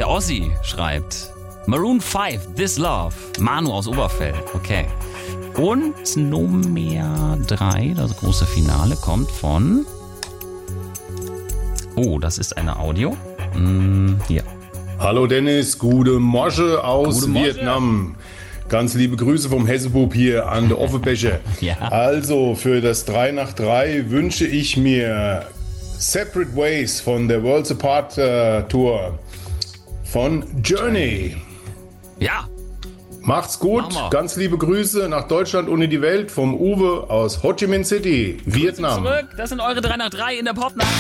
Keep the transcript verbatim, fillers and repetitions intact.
Der Ossi schreibt Maroon fünf, This Love. Manu aus Oberfell. Okay. Und Nummer drei, das große Finale, kommt von... Oh, das ist eine Audio. Hm, hier. Hallo Dennis, gute Mosche aus Gute Mosche. Vietnam. Ganz liebe Grüße vom Hessebub hier an der Offenbecher. Ja. Also für das drei nach drei wünsche ich mir Separate Ways von der Worlds Apart äh, Tour von Journey. Ja. Macht's gut, Machen wir. ganz liebe Grüße nach Deutschland und in die Welt vom Uwe aus Ho Chi Minh City, Vietnam. Zurück. Das sind eure drei nach drei in der Popnacht.